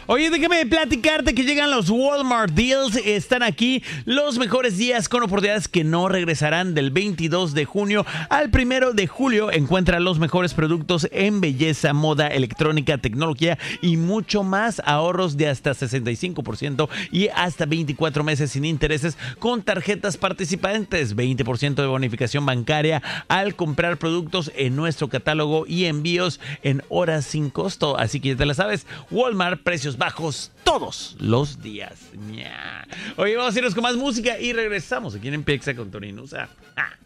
Oye, déjame platicarte que llegan los Walmart Deals. Están aquí los mejores días con oportunidades que no regresarán del 22 de junio al 1 de julio. Encuentra los mejores productos en belleza, moda, electrónica, tecnología y mucho más. Ahorros de hasta 65% y hasta 24 meses sin intereses con tarjetas participantes. 20% de bonificación bancaria al comprar productos en nuestro catálogo y envíos en horas sin costo. Así que ya te la sabes, Walmart, precios bajos todos los días. Oye, vamos a irnos con más música y regresamos aquí en Empieza con Tony Nusa.